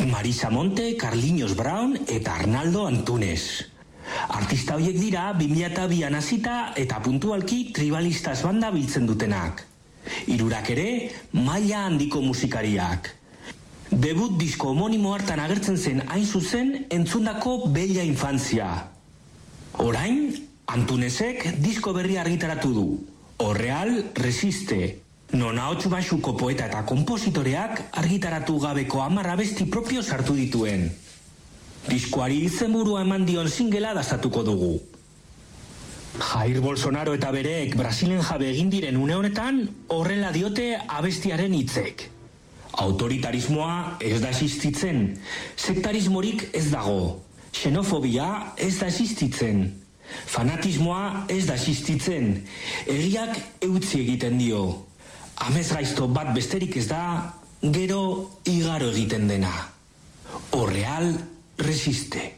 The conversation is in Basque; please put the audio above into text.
Marisa Monte, Carlinhos Brown eta Arnaldo Antunes. Artista horiek dira 2002an hasita eta puntualki Tribalistas banda biltzen dutenak. Hirurak ere maila handiko musikariak. Debut disko homonimo hartan agertzen zen hain zuzen entzundako Bella Infantzia. Orain, Antunesek disko berri argitaratu du. O Real Resiste. Non ahots baxuko poeta eta konpositoreak argitaratu gabeko 10 abesti propio sartu dituen. Diskoari izenburua eman dion singela dastatuko dugu. Jair Bolsonaro eta bereek Brasilen jabe egin diren une honetan horrela diote abestiaren hitzek. Autoritarismoa ez da existitzen, sektarismorik ez dago, xenofobia ez da existitzen, fanatismoa ez da existitzen, egiak eutzi egiten dio. Amesgaizto bat besterik ez da, gero igaro egiten dena. O Real Resiste.